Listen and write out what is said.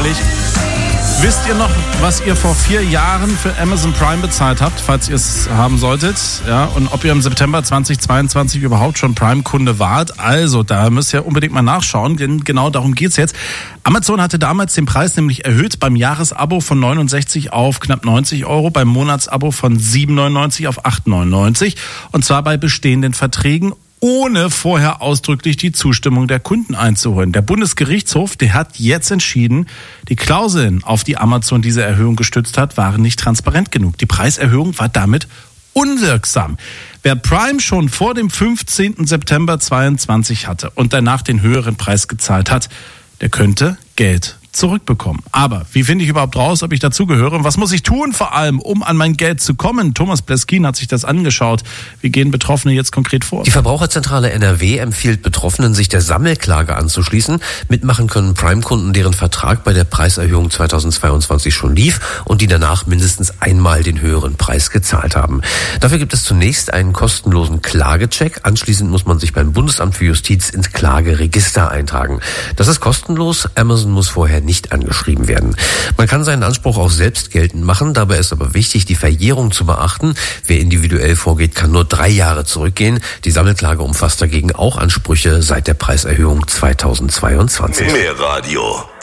ehrlich. Wisst ihr noch, was ihr vor 4 Jahren für Amazon Prime bezahlt habt, falls ihr es haben solltet? Ja, und ob ihr im September 2022 überhaupt schon Prime-Kunde wart? Also, da müsst ihr unbedingt mal nachschauen, denn genau darum geht's jetzt. Amazon hatte damals den Preis nämlich erhöht, beim Jahresabo von 69 auf knapp 90 Euro, beim Monatsabo von 7,99 auf 8,99 und zwar bei bestehenden Verträgen, ohne vorher ausdrücklich die Zustimmung der Kunden einzuholen. Der Bundesgerichtshof, der hat jetzt entschieden, die Klauseln, auf die Amazon diese Erhöhung gestützt hat, waren nicht transparent genug. Die Preiserhöhung war damit unwirksam. Wer Prime schon vor dem 15. September 2022 hatte und danach den höheren Preis gezahlt hat, der könnte Geld zurückbekommen. Aber wie finde ich überhaupt raus, ob ich dazugehöre? Und was muss ich tun vor allem, um an mein Geld zu kommen? Thomas Pleskin hat sich das angeschaut. Wie gehen Betroffene jetzt konkret vor? Die Verbraucherzentrale NRW empfiehlt Betroffenen, sich der Sammelklage anzuschließen. Mitmachen können Prime-Kunden, deren Vertrag bei der Preiserhöhung 2022 schon lief und die danach mindestens einmal den höheren Preis gezahlt haben. Dafür gibt es zunächst einen kostenlosen Klagecheck. Anschließend muss man sich beim Bundesamt für Justiz ins Klageregister eintragen. Das ist kostenlos. Amazon muss vorher nicht angeschrieben werden. Man kann seinen Anspruch auch selbst geltend machen. Dabei ist aber wichtig, die Verjährung zu beachten. Wer individuell vorgeht, kann nur 3 Jahre zurückgehen. Die Sammelklage umfasst dagegen auch Ansprüche seit der Preiserhöhung 2022. Mehr Radio.